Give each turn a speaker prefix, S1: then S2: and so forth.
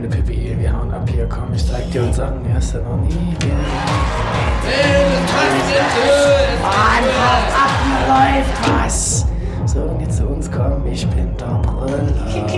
S1: meine Pippi, wir hauen ab hier, komm, ich zeig dir uns an, die hast du noch nie. Mann, hau ab, hier läuft was. So, und jetzt zu uns kommen, ich bin der Brüller.